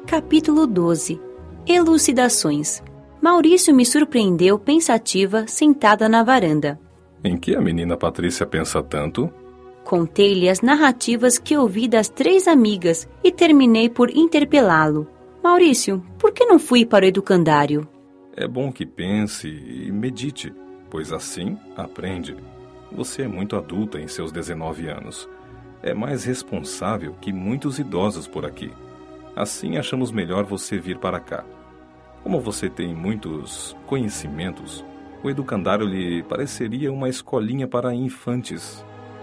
Capítulo 12. Elucidações. Maurício me surpreendeu pensativa, sentada na varanda. Em que a menina Patrícia pensa tanto? Contei-lhe as narrativas que ouvi das 3 amigas e terminei por interpelá-lo. Maurício, por que não fui para o educandário? É bom que pense e medite, pois assim aprende. Você é muito adulta em seus 19 anos. É mais responsável que muitos idosos por aqui. Assim achamos melhor você vir para cá. Como você tem muitos conhecimentos, o educandário lhe pareceria uma escolinha para infantes.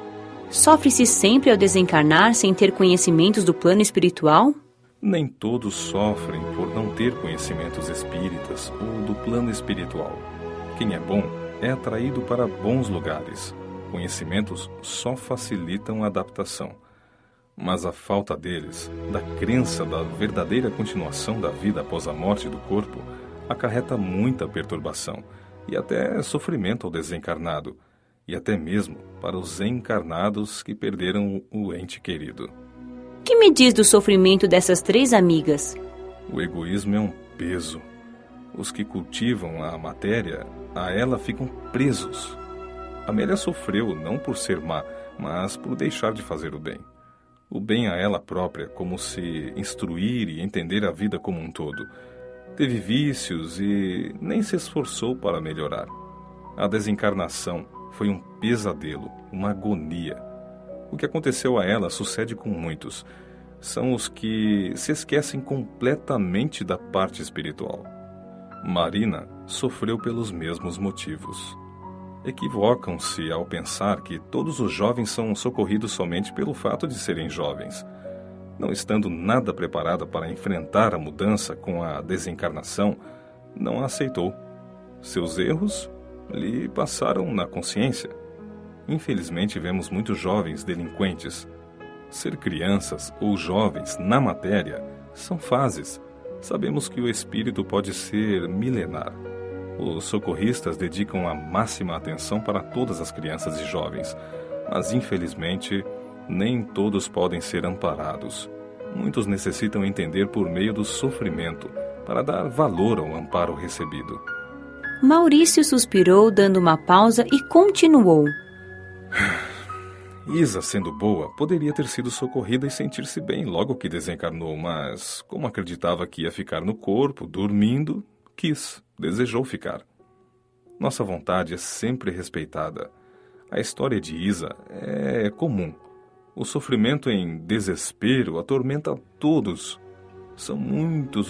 Sofre-se sempre ao desencarnar sem ter conhecimentos do plano espiritual? Nem todos sofrem por não ter conhecimentos espíritas ou do plano espiritual. Quem é bom é atraído para bons lugares. Conhecimentos só facilitam a adaptação. Mas a falta deles, da crença da verdadeira continuação da vida após a morte do corpo, acarreta muita perturbação e até sofrimento ao desencarnado, e até mesmo para os encarnados que perderam o ente querido. Que me diz do sofrimento dessas 3 amigas? O egoísmo é um peso. Os que cultivam a matéria, a ela ficam presos. Amélia sofreu não por ser má, mas por deixar de fazer o bem. O bem a ela própria, como se instruir e entender a vida como um todo. Teve vícios e nem se esforçou para melhorar. A desencarnação foi um pesadelo, uma agonia. O que aconteceu a ela sucede com muitos. São os que se esquecem completamente da parte espiritual. Marina sofreu pelos mesmos motivos. Equivocam-se ao pensar que todos os jovens são socorridos somente pelo fato de serem jovens. Não estando nada preparada para enfrentar a mudança com a desencarnação, não a aceitou. Seus erros lhe passaram na consciência. Infelizmente, vemos muitos jovens delinquentes. Ser crianças ou jovens na matéria são fases. Sabemos que o espírito pode ser milenar. Os socorristas dedicam a máxima atenção para todas as crianças e jovens, mas infelizmente nem todos podem ser amparados. Muitos necessitam entender por meio do sofrimento para dar valor ao amparo recebido. Maurício suspirou, dando uma pausa, e continuou. Isa, sendo boa, poderia ter sido socorrida e sentir-se bem logo que desencarnou, mas, como acreditava que ia ficar no corpo, dormindo, desejou ficar. Nossa vontade é sempre respeitada. A história de Isa é comum. O sofrimento em desespero atormenta todos. São muitos